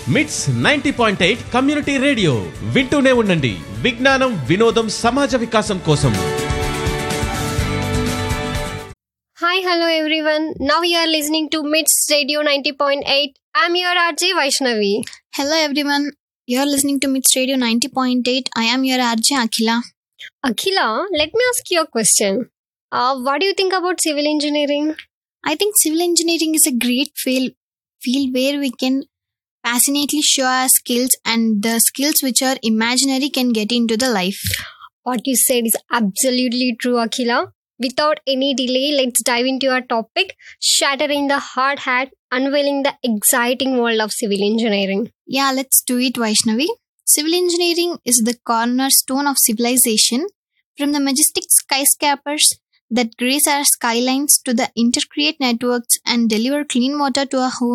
మిట్స్ 90.8 community radio వింటూనే ఉండండి. విజ్ఞానం, వినోదం, సమాజ వికాసం కోసం. Hi, hello everyone. Now you are listening to MITS Radio 90.8. I'm your RJ Vaishnavi. Hello everyone. You're listening to MITS Radio 90.8. I am your RJ Akhila. Akhila, let me ask you a question. What do you think about civil engineering? I think civil engineering is a great field where we can passionately show our skills, and the skills which are imaginary can get into the life. What you said is absolutely true, Akhila. Without any delay, let's dive into our topic, shattering the hard hat, unveiling the exciting world of civil engineering. Yeah, let's do it, Vaishnavi. Civil engineering is the cornerstone of civilization. From the majestic skyscrapers that grace our skylines to the intricate networks and deliver clean water to our home